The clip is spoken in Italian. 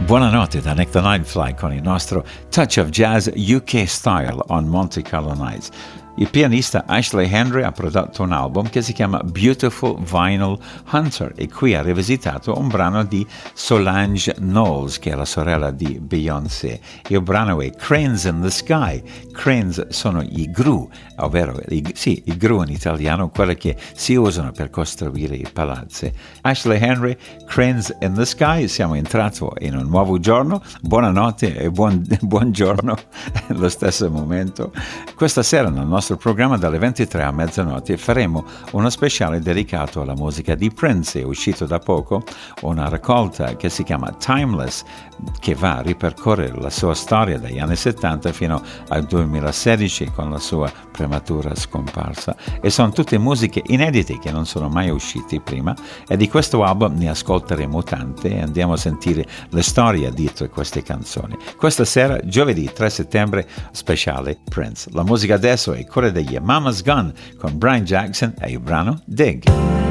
Buonanotte da Nick the Nightfly con il nostro Touch of Jazz UK Style on Monte Carlo Nights. Il pianista Ashley Henry ha prodotto un album che si chiama Beautiful Vinyl Hunter e qui ha rivisitato un brano di Solange Knowles, che è la sorella di Beyoncé. Il brano è Cranes in the Sky. Cranes sono i gru, ovvero i gru in italiano, quelli che si usano per costruire i palazzi. Ashley Henry, Cranes in the Sky. Siamo entrati in un nuovo giorno. Buonanotte e buongiorno allo stesso momento. Questa sera nel nostro programma dalle 23 a mezzanotte faremo uno speciale dedicato alla musica di Prince. È uscito da poco una raccolta che si chiama Timeless, che va a ripercorrere la sua storia dagli anni 70 fino al 2016 con la sua prematura scomparsa, e sono tutte musiche inedite che non sono mai uscite prima, e di questo album ne ascolteremo tante e andiamo a sentire le storie dietro a queste canzoni. Questa sera, giovedì 3 settembre, speciale Prince. La musica adesso è quella degli Mama's Gun con Brian Jackson e il brano Dig.